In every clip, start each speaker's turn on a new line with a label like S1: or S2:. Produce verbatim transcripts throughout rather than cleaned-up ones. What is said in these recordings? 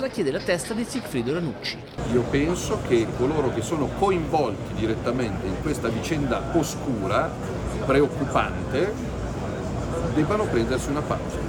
S1: centrodestra chiede la testa di Sigfrido Ranucci.
S2: Io penso che coloro che sono coinvolti direttamente in questa vicenda oscura, preoccupante, debbano prendersi una pausa.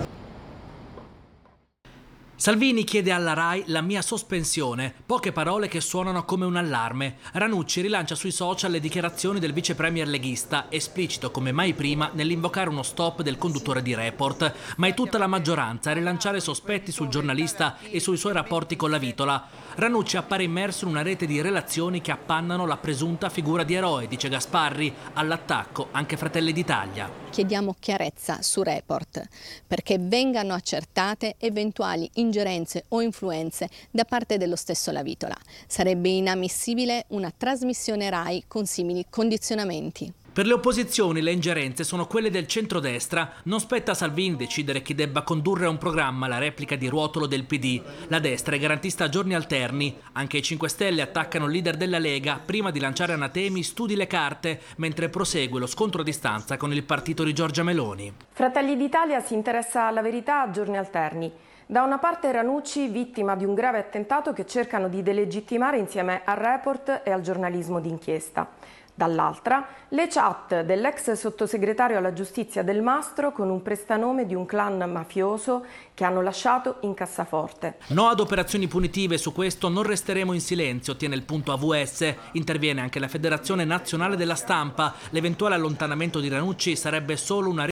S3: Salvini chiede alla RAI la mia sospensione, poche parole che suonano come un allarme. Ranucci rilancia sui social le dichiarazioni del vice premier leghista, esplicito come mai prima nell'invocare uno stop del conduttore di Report, ma è tutta la maggioranza a rilanciare sospetti sul giornalista e sui suoi rapporti con la Vitola. Ranucci appare immerso in una rete di relazioni che appannano la presunta figura di eroe, dice Gasparri, all'attacco anche Fratelli d'Italia.
S4: Chiediamo chiarezza su Report, perché vengano accertate eventuali ingerenze o influenze da parte dello stesso La Vitola. Sarebbe inammissibile una trasmissione RAI con simili condizionamenti.
S3: Per le opposizioni le ingerenze sono quelle del centrodestra. Non spetta a Salvini decidere chi debba condurre un programma, la replica di Ruotolo del P D. La destra è garantista a giorni alterni. Anche i cinque Stelle attaccano il leader della Lega prima di lanciare anatemi studi le carte, mentre prosegue lo scontro a distanza con il partito di Giorgia Meloni.
S5: Fratelli d'Italia si interessa alla verità a giorni alterni. Da una parte Ranucci, vittima di un grave attentato che cercano di delegittimare insieme al Report e al giornalismo d'inchiesta. Dall'altra, le chat dell'ex sottosegretario alla giustizia Del Mastro con un prestanome di un clan mafioso che hanno lasciato in cassaforte.
S3: No ad operazioni punitive, su questo non resteremo in silenzio, tiene il punto A V S. Interviene anche la Federazione Nazionale della Stampa. L'eventuale allontanamento di Ranucci sarebbe solo una